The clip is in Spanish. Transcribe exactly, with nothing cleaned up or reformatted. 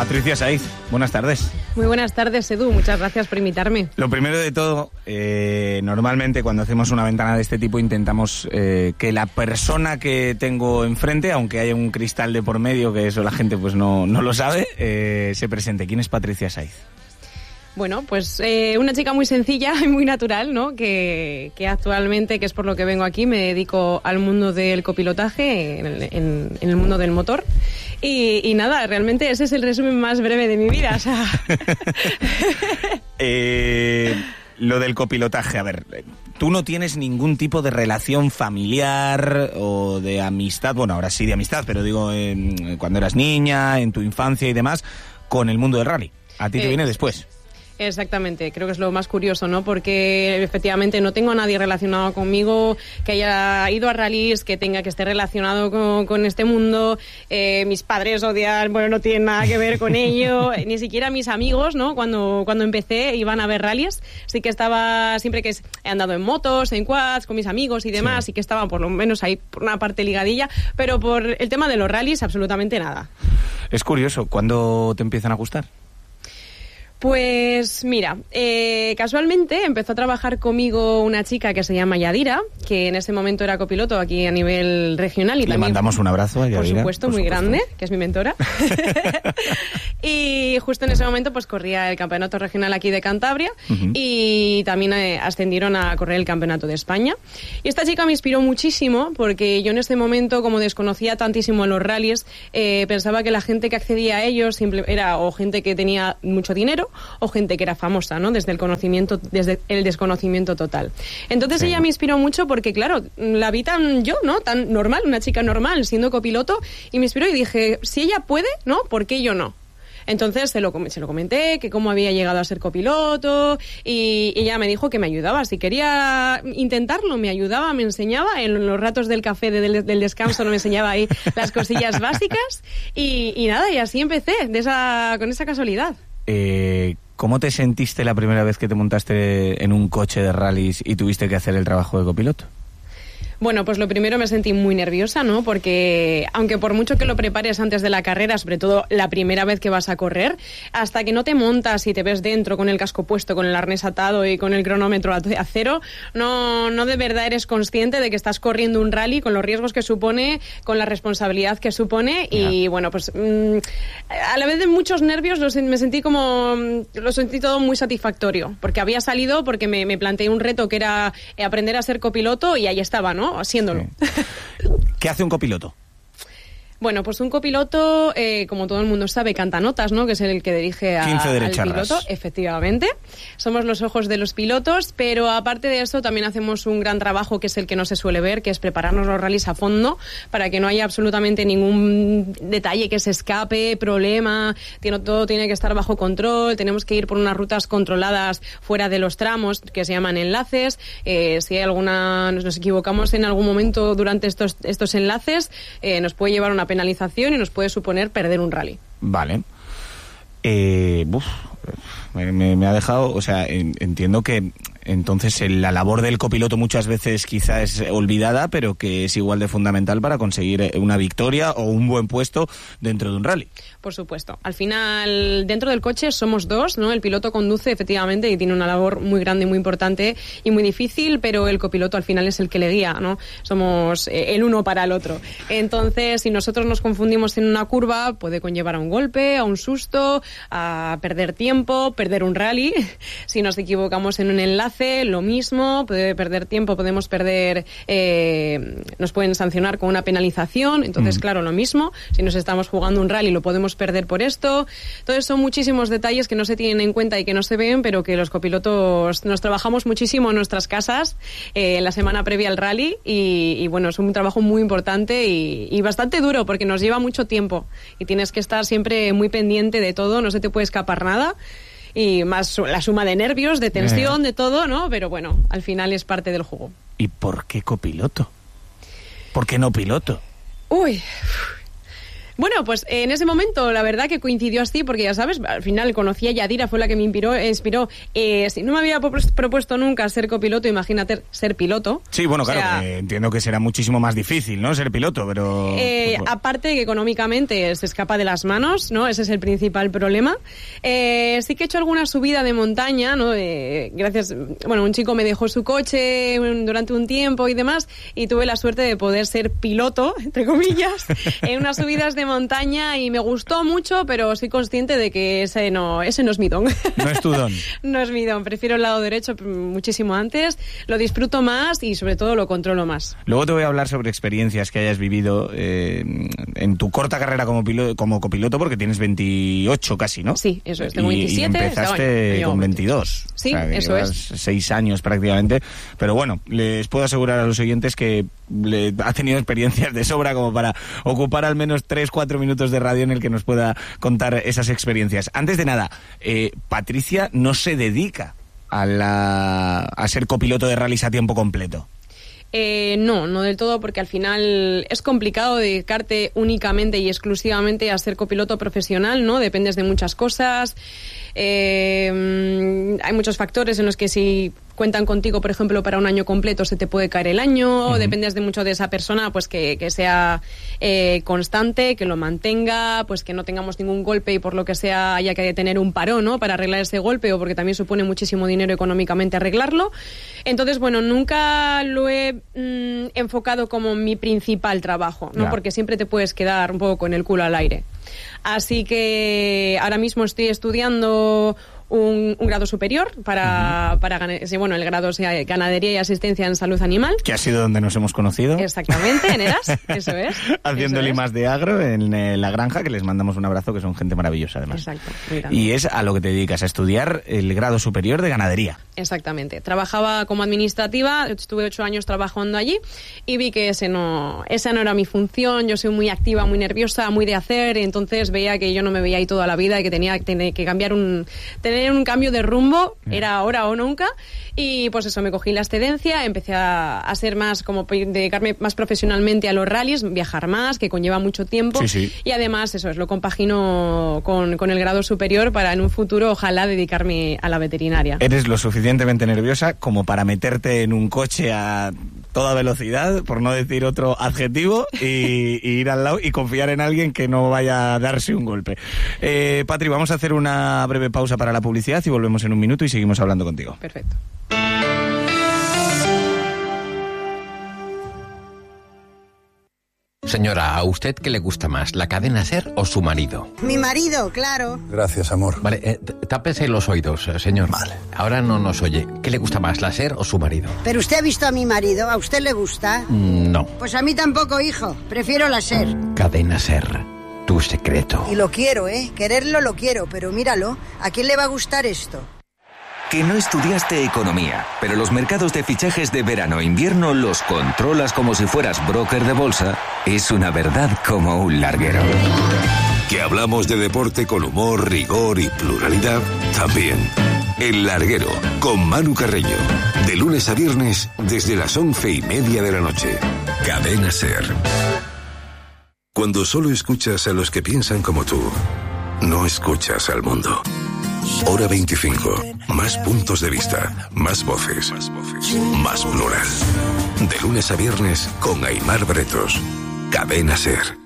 Patricia Saiz, buenas tardes. Muy buenas tardes, Edu, muchas gracias por invitarme. Lo primero de todo, eh, normalmente cuando hacemos una ventana de este tipo intentamos eh, que la persona que tengo enfrente, aunque haya un cristal de por medio, que eso la gente pues no, no lo sabe, eh, se presente. ¿Quién es Patricia Saiz? Bueno, pues eh, una chica muy sencilla y muy natural, ¿no? Que, que actualmente, que es por lo que vengo aquí, me dedico al mundo del copilotaje, en el, en, en el mundo del motor. Y, y nada, realmente ese es el resumen más breve de mi vida. O sea. eh, lo del copilotaje, a ver, tú no tienes ningún tipo de relación familiar o de amistad, bueno, ahora sí de amistad, pero digo, en, cuando eras niña, en tu infancia y demás, con el mundo del rally. A ti te eh, viene después. Exactamente, creo que es lo más curioso, ¿no? Porque efectivamente no tengo a nadie relacionado conmigo que haya ido a rallies, que tenga que esté relacionado con, con este mundo. Eh, mis padres odian, bueno, no tienen nada que ver con ello. Ni siquiera mis amigos, ¿no? Cuando, cuando empecé iban a ver rallies. Sí que estaba, siempre que he andado en motos, en quads, con mis amigos y demás, sí, y que estaban por lo menos ahí por una parte ligadilla, pero por el tema de los rallies absolutamente nada. Es curioso, ¿cuándo te empiezan a gustar? Pues mira, eh, casualmente empezó a trabajar conmigo una chica que se llama Yadira, que en ese momento era copiloto aquí a nivel regional. Y Le también, mandamos un abrazo a Yadira. Por supuesto, por muy supuesto. grande, que es mi mentora. Y justo en ese momento pues corría el campeonato regional aquí de Cantabria, uh-huh. y también eh, ascendieron a correr el campeonato de España. Y esta chica me inspiró muchísimo porque yo en ese momento, como desconocía tantísimo los rallies, eh, pensaba que la gente que accedía a ellos simple, era o gente que tenía mucho dinero o gente que era famosa, ¿no? Desde el conocimiento, desde el desconocimiento total. Entonces sí. Ella me inspiró mucho porque, claro, la vi tan yo, ¿no? Tan normal, una chica normal, siendo copiloto, y me inspiró y dije, si ella puede, ¿no? ¿Por qué yo no? Entonces se lo, se lo comenté, que cómo había llegado a ser copiloto, y ella me dijo que me ayudaba. Si quería intentarlo, me ayudaba, me enseñaba. En los ratos del café de, del, del descanso no me enseñaba ahí las cosillas básicas. Y, y nada, y así empecé, de esa, con esa casualidad. Eh, ¿Cómo te sentiste la primera vez que te montaste en un coche de rallies y tuviste que hacer el trabajo de copiloto? Bueno, pues lo primero me sentí muy nerviosa, ¿no? Porque aunque por mucho que lo prepares antes de la carrera, sobre todo la primera vez que vas a correr, hasta que no te montas y te ves dentro con el casco puesto, con el arnés atado y con el cronómetro a cero, no, no de verdad eres consciente de que estás corriendo un rally con los riesgos que supone, con la responsabilidad que supone. Y yeah. bueno, pues mmm, a la vez de muchos nervios los, me sentí como, lo sentí todo muy satisfactorio, porque había salido, porque me, me planteé un reto que era aprender a ser copiloto y ahí estaba, ¿no? Haciéndolo. Sí. ¿Qué hace un copiloto? Bueno, pues un copiloto, eh, como todo el mundo sabe, canta notas, ¿no? Que es el que dirige a, al piloto. Efectivamente. Somos los ojos de los pilotos, pero aparte de eso también hacemos un gran trabajo que es el que no se suele ver, que es prepararnos los rallies a fondo para que no haya absolutamente ningún detalle que se escape, problema. Tiene, todo tiene que estar bajo control. Tenemos que ir por unas rutas controladas fuera de los tramos, que se llaman enlaces. Eh, si hay alguna, nos equivocamos en algún momento durante estos, estos enlaces, eh, nos puede llevar una penalización y nos puede suponer perder un rally. Vale. Eh, uf, me, me, me ha dejado, o sea, en, entiendo que entonces la labor del copiloto muchas veces quizá es olvidada, pero que es igual de fundamental para conseguir una victoria o un buen puesto dentro de un rally. Por supuesto. Al final, dentro del coche somos dos, ¿no? El piloto conduce efectivamente y tiene una labor muy grande y muy importante y muy difícil, pero el copiloto al final es el que le guía, ¿no? Somos eh, el uno para el otro. Entonces, si nosotros nos confundimos en una curva, puede conllevar a un golpe, a un susto, a perder tiempo, perder un rally. Si nos equivocamos en un enlace, lo mismo, puede perder tiempo, podemos perder, eh, nos pueden sancionar con una penalización. Entonces, mm. claro, lo mismo, si nos estamos jugando un rally lo podemos perder por esto. Entonces son muchísimos detalles que no se tienen en cuenta y que no se ven, pero que los copilotos nos trabajamos muchísimo en nuestras casas eh, la semana previa al rally y, y bueno, es un trabajo muy importante y, y bastante duro porque nos lleva mucho tiempo y tienes que estar siempre muy pendiente de todo, no se te puede escapar nada. Y más la suma de nervios, de tensión, eh. de todo, ¿no? Pero bueno, al final es parte del juego. ¿Y por qué copiloto? ¿Por qué no piloto? Uy, Bueno, pues en ese momento la verdad que coincidió así, porque ya sabes, al final conocí a Yadira, fue la que me inspiró. inspiró. Eh, si no me había propuesto nunca ser copiloto, imagínate ser piloto. Sí, bueno, o sea, claro, que entiendo que será muchísimo más difícil, ¿no? Ser piloto, pero... Eh, pues, aparte que económicamente se escapa de las manos, ¿no? Ese es el principal problema. Eh, sí que he hecho alguna subida de montaña, ¿no? Eh, gracias, bueno, un chico me dejó su coche durante un tiempo y demás, y tuve la suerte de poder ser piloto, entre comillas, en unas subidas de montaña, y me gustó mucho, pero soy consciente de que ese no, ese no es mi don. No es tu don. No es mi don, prefiero el lado derecho muchísimo antes, lo disfruto más y sobre todo lo controlo más. Luego te voy a hablar sobre experiencias que hayas vivido eh, en tu corta carrera como piloto, como copiloto, porque tienes veintiocho casi, ¿no? Sí, eso es, tengo veintisiete. Y, y empezaste no, con veintidós. Sí, o sea, eso es. Seis años prácticamente, pero bueno, les puedo asegurar a los oyentes que le, ha tenido experiencias de sobra como para ocupar al menos tres, cuatro minutos de radio en el que nos pueda contar esas experiencias. Antes de nada, eh, Patricia no se dedica a, la, a ser copiloto de rallies a tiempo completo. Eh, no, no del todo, porque al final es complicado dedicarte únicamente y exclusivamente a ser copiloto profesional, ¿no? Dependes de muchas cosas. Eh, hay muchos factores en los que si cuentan contigo, por ejemplo, para un año completo, se te puede caer el año. Uh-huh. Dependes de mucho de esa persona, pues que, que sea eh, constante, que lo mantenga, pues que no tengamos ningún golpe y por lo que sea haya que tener un parón, ¿no? Para arreglar ese golpe, o porque también supone muchísimo dinero económicamente arreglarlo. Entonces, bueno, nunca lo he mmm, enfocado como mi principal trabajo, ¿no? Yeah. Porque siempre te puedes quedar un poco con el culo al aire. Así que ahora mismo estoy estudiando Un, un grado superior para, uh-huh. para sí, bueno, el grado sea Ganadería y Asistencia en Salud Animal. Que ha sido donde nos hemos conocido. Exactamente, en Eras, eso es. Haciendo eso el I más de Agro en eh, La Granja, que les mandamos un abrazo, que son gente maravillosa además. Exacto. Y es a lo que te dedicas, a estudiar el grado superior de Ganadería. Exactamente. Trabajaba como administrativa, estuve ocho años trabajando allí y vi que ese no, esa no era mi función. Yo soy muy activa, muy nerviosa, muy de hacer, y entonces veía que yo no me veía ahí toda la vida y que tenía, tenía que cambiar un... tener un cambio de rumbo, era ahora o nunca, y pues eso, me cogí la excedencia, empecé a, a ser más, como dedicarme más profesionalmente a los rallies, viajar más, que conlleva mucho tiempo, sí, sí. Y además eso es, lo compagino con, con el grado superior para en un futuro ojalá dedicarme a la veterinaria. Eres lo suficientemente nerviosa como para meterte en un coche a toda velocidad, por no decir otro adjetivo, y, y ir al lado y confiar en alguien que no vaya a darse un golpe. Eh, Patri, vamos a hacer una breve pausa para la publicidad y volvemos en un minuto y seguimos hablando contigo. Perfecto. Señora, ¿a usted qué le gusta más, la cadena SER o su marido? Mi marido, claro. Gracias, amor. Vale, eh, tápese los oídos, señor. Vale. Ahora no nos oye. ¿Qué le gusta más, la SER o su marido? ¿Pero usted ha visto a mi marido? ¿A usted le gusta? Mm, no. Pues a mí tampoco, hijo. Prefiero la SER. Cadena SER, tu secreto. Y lo quiero, ¿eh? Quererlo lo quiero, pero míralo. ¿A quién le va a gustar esto? Que no estudiaste economía, pero los mercados de fichajes de verano e invierno los controlas como si fueras broker de bolsa, es una verdad como un larguero. Que hablamos de deporte con humor, rigor y pluralidad, también. El Larguero, con Manu Carreño. De lunes a viernes, desde las once y media de la noche. Cadena SER. Cuando solo escuchas a los que piensan como tú, no escuchas al mundo. Hora veinticinco. Más puntos de vista, más voces, más plural. De lunes a viernes con Aimar Bretos. Cadena SER.